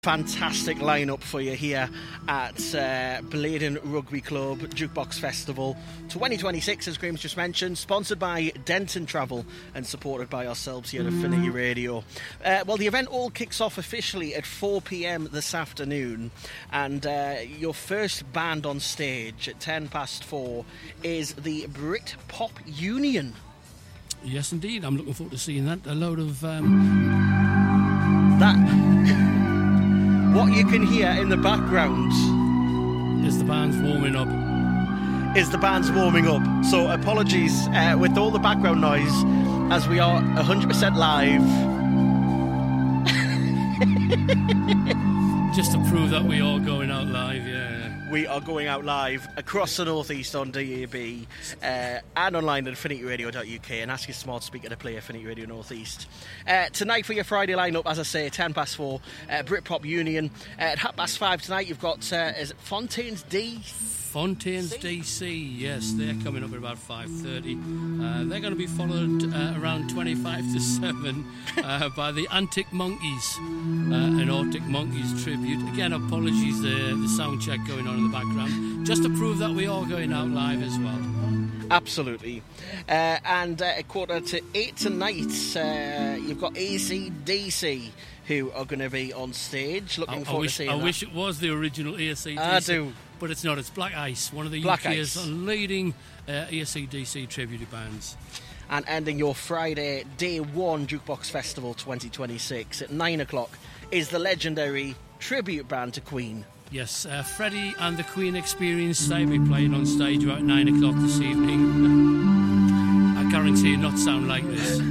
Fantastic lineup for you here at Blaydon Rugby Club Jukebox Festival 2026, as Graham's just mentioned, sponsored by Denton Travel and supported by ourselves here at Affinity Radio. Well, the event all kicks off officially at 4 p.m. this afternoon, and your first band on stage at 4:10 is the Britpop Union. Yes, indeed. I'm looking forward to seeing that. A load of What you can hear in the background is the band's warming up. So apologies with all the background noise, as we are 100% live. Just to prove that we are going out live, yeah. We are going out live across the Northeast on DAB and online at affinityradio.uk, and ask your smart speaker to play Affinity Radio Northeast. Tonight for your Friday lineup, as I say, 4:10, Britpop Union. At 5:30 tonight, you've got is it Fontaines DC, yes, they're coming up at about 5:30. They're going to be followed around 25 to 7 by the Antic Monkeys, an Arctic Monkeys tribute. Again, apologies, the sound check going on in the background, just to prove that we are going out live as well. Absolutely. And at 7:45 tonight, you've got AC/DC, who are going to be on stage. Looking forward to seeing that. I wish it was the original AC/DC. I do. But it's not. It's Black Ice, one of the Black UK's Ice. leading AC/DC tribute bands. And ending your Friday, Day 1 Jukebox Festival 2026 at 9 o'clock is the legendary tribute band to Queen. Yes, Freddie and the Queen Experience. They'll be playing on stage about 9 o'clock this evening. I guarantee it not sound like this.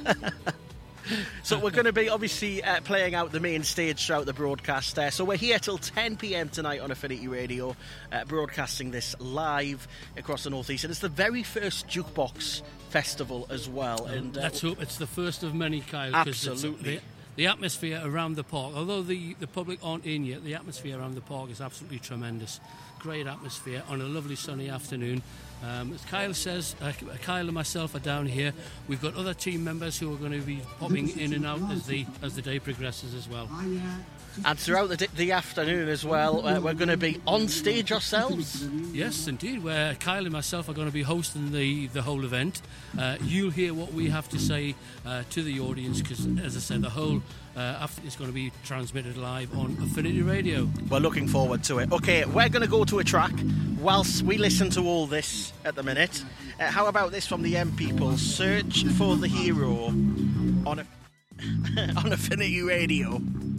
So we're going to be obviously playing out the main stage throughout the broadcast. So we're here till 10 p.m. tonight on Affinity Radio, broadcasting this live across the Northeast. And it's the very first Jukebox Festival as well. And let's hope it's the first of many, Kyle. Absolutely. The atmosphere around the park, although the public aren't in yet, the atmosphere around the park is absolutely tremendous. Great atmosphere on a lovely sunny afternoon. As Kyle says, Kyle and myself are down here. We've got other team members who are going to be popping in and out as the day progresses as well. And throughout the afternoon as well, we're going to be on stage ourselves. Yes, indeed. Where Kyle and myself are going to be hosting the whole event. You'll hear what we have to say to the audience, because, as I said, the whole after is going to be transmitted live on Affinity Radio. We're looking forward to it. Okay, we're going to go to a track whilst we listen to all this at the minute. How about this from the M People? Search for the Hero on Affinity Radio.